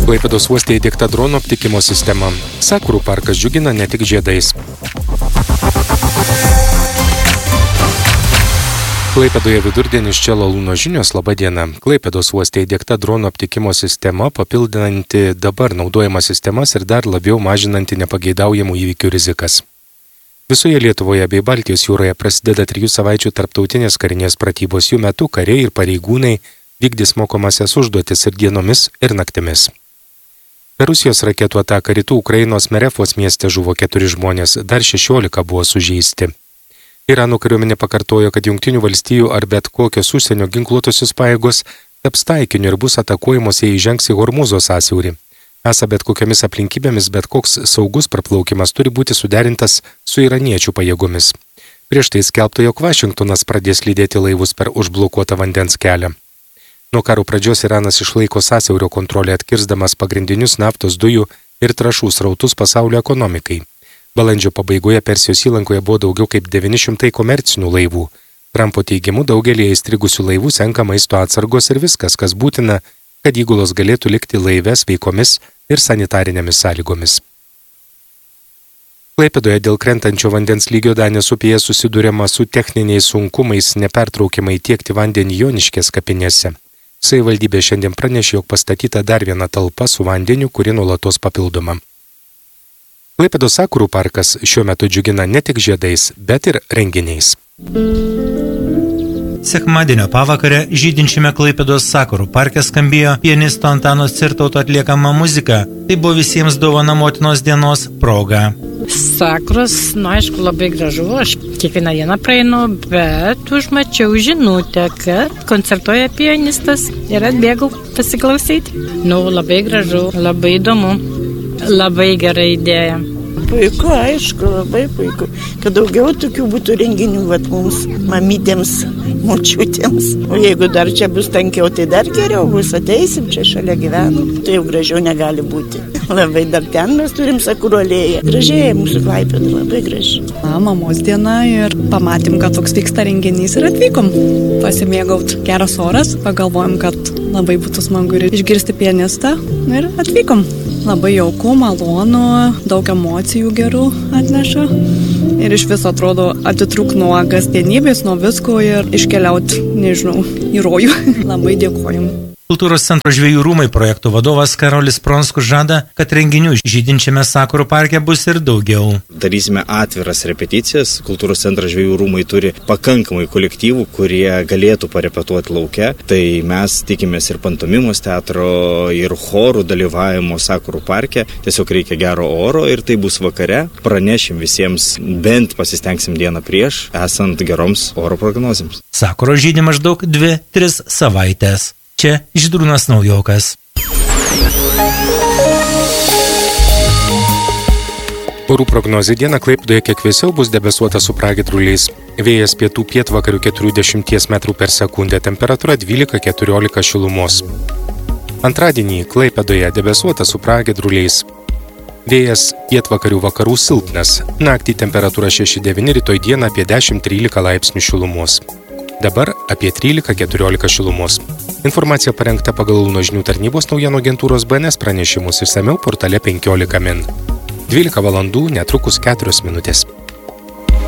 Klaipėdos uoste įdiegta dronų aptikimo sistema. Sakurų parkas džiugina ne tik žiedais. Klaipėdoje vidurdienis čia Lalūno žinios, laba diena. Klaipėdos uoste įdiegta dronų aptikimo sistema, papildanti dabar naudojamas sistemas ir dar labiau mažinanti nepageidaujamų įvykių rizikas. Visoje Lietuvoje bei Baltijos jūroje prasideda 3 savaičių tarptautinės karinės pratybos. Jų metu kariai ir pareigūnai vykdys mokomasias užduotis ir dienomis, ir naktimis. Per Rusijos raketų ataką rytų Ukrainos Merefos mieste žuvo 4 žmonės, dar 16 buvo sužeisti. Irano kariuomenė pakartojo, kad Jungtinių valstijų ar bet kokios užsienio ginkluotosios pajėgos taps taikiniu ir bus atakuojamos, jei įžengs į Hormūzo sąsiaurį. Esą bet kokiamis aplinkybėmis bet koks saugus praplaukimas turi būti suderintas su iraniečių pajėgomis. Prieš tai skelbta, jog Vašingtonas pradės lydėti laivus per užblokuotą vandens kelią. Nuo karo pradžios Iranas išlaiko sąsiaurio kontrolę, atkirsdamas pagrindinius naftos dujų ir trąšų srautus pasaulio ekonomikai. Balandžio pabaigoje Persijos įlankoje buvo daugiau kaip 900 komercinių laivų. Trumpo teigimu daugelį įstrigusių laivų senka maisto atsargos ir viskas, kas būtina, kad įgulos galėtų likti laive sveikomis ir sanitarinėmis sąlygomis. Klaipėdoje dėl krentančio vandens lygio Danės upėje susidūrėma su techniniais sunkumais nepertraukiamai tiekti vandenį Joniškės kapinėse. Savivaldybė šiandien pranešė, jog pastatyta dar viena talpa su vandeniu, kuri nuolatos papildoma. Klaipėdos Sakurų parkas šiuo metu džiugina ne tik žiedais, bet ir renginiais. Sekmadienio pavakarę žydinčiame Klaipėdos Sakurų parke skambėjo pianisto Antano Cirtauto atliekama muzika. Tai buvo visiems dovana motinos dienos proga. Sakuros, aišku, labai gražu, aš kiekvieną dieną praeinu, bet užmačiau žinutę, kad koncertuoja pianistas ir atbėgau pasiklausyti. Labai gražu, labai įdomu, labai gera idėja. Puiku, aišku, labai puiku, kad daugiau tokių būtų renginių mums, mamytėms, močiutėms. O jeigu dar čia bus tankiau, tai dar geriau bus, ateisim, čia šalia gyvenam, tai jau gražiau negali būti. Labai dar ten mes turim Sakurų alėją. Gražiai mūsų Klaipėda, labai graži. Mamos diena ir pamatėm, kad toks vyksta renginys ir atvykom pasimėgaut. Geras oras, pagalvojom, kad labai būtų smagu ir išgirsti pianistą ir atvykom. Labai jauku, malonu, daug emocijų gerų atneša ir iš viso atrodo atitrūk nuo kasdienybės, nuo visko ir iškeliaut, į rojų. Labai dėkojom. Kultūros centro Žvejų rūmai projektų vadovas Karolis Pronskus žada, kad renginių žydinčiame Sakurų parke bus ir daugiau. Darysime atviras repeticijas. Kultūros centro Žvejų rūmai turi pakankamai kolektyvų, kurie galėtų parepetuoti lauke. Tai mes tikimės ir pantomimos teatro, ir chorų dalyvavimo Sakurų parke. Tiesiog reikia gero oro ir tai bus vakare. Pranešim visiems, bent pasistengsim dieną prieš, esant geroms oro prognozėms. Sakuro žydi maždaug 2-3 savaitės. Čia Žydrūnas Naujokas. Orų prognozė dieną Klaipėdoje kiek vėsiau bus debesuota su pragiedruliais. Vėjas pietų pietvakarių 40 m/s, temperatūra 12-14 šilumos. Antradienį Klaipėdoje debesuota su pragiedruliais. Vėjas pietvakarių vakarų silpnas. Naktį temperatūra 6-9, rytoj dieną apie 10-13 laipsnių šilumos. Dabar apie 13-14 šilumos. Informacija parengta pagal Lalūno žinių tarnybos naujienų agentūros BNS pranešimus, išsamiau portale 15 min. 12 valandų netrukus 4 minutės.